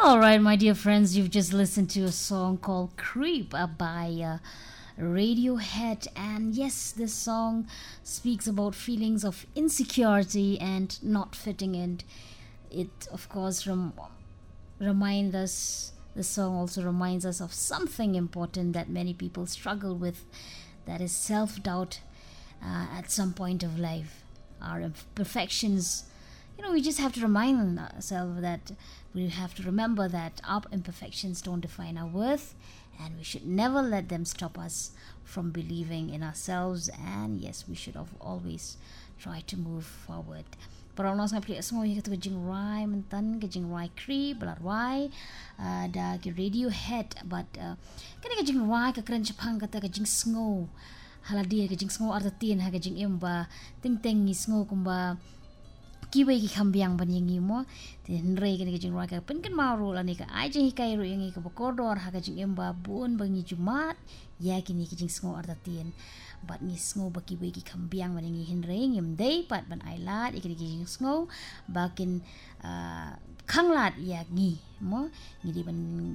All right, my dear friends, you've just listened to a song called Creep by Radiohead. And yes, this song speaks about feelings of insecurity and not fitting in. It, of course, reminds us, the song also reminds us of something important that many people struggle with, that is self doubt at some point of life. Our imperfections, we just have to remind ourselves that we have to remember that our imperfections don't define our worth, and we should never let them stop us from believing in ourselves. And yes, we should always try to move forward. Para orang sangat pelik semua yang kata kejing rai mentan kejing rai creep belar rai da ke Radiohead but kan kejing rai ke keren Jepang kata kejing snow haladia kejing snow arta tin ha kejing emba ting ting ni snow kumba kiwe ki kambiang banyangi mo tin rei kan kejing rai ka pen kan maru la ni ka aje hikai ro yang ka bokodor ha kejing emba bun bangi jumat ya kini kejing snow arta tin but ni snow baki wegi kambiang manengi hinreng yem day pat ban ailat ikini kijing snow bakin kanglat ya ngi mo ngi di ban